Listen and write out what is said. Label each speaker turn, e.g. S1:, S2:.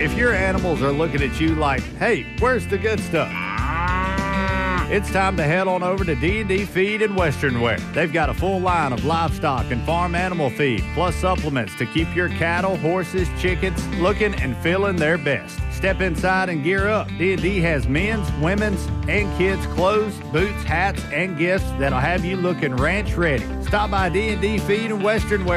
S1: If your animals are looking at you like, hey, where's the good stuff? It's time to head on over to D&D Feed in Western Wear. They've got a full line of livestock and farm animal feed, plus supplements to keep your cattle, horses, chickens looking and feeling their best. Step inside and gear up. D&D has men's, women's, and kids' clothes, boots, hats, and gifts that'll have you looking ranch ready. Stop by D&D Feed in Western Wear